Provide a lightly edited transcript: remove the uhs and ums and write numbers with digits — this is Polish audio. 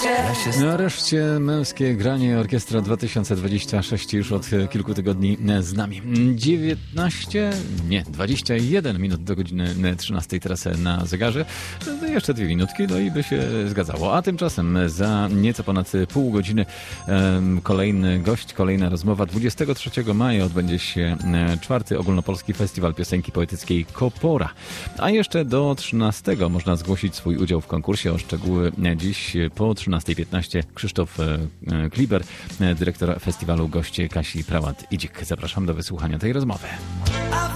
Nareszcie męskie granie Orkiestra 2026 już od kilku tygodni z nami. 21 minut do godziny 13 teraz na zegarze. Jeszcze 2 minutki, no i by się zgadzało. A tymczasem za nieco ponad pół godziny kolejny gość, kolejna rozmowa. 23 maja odbędzie się 4. Ogólnopolski Festiwal Piosenki Poetyckiej Kopora. A jeszcze do 13 można zgłosić swój udział w konkursie. O szczegóły dziś po 13:15 Krzysztof Kliber, dyrektor festiwalu, goście Kasi Prałat-Idzik. Zapraszam do wysłuchania tej rozmowy.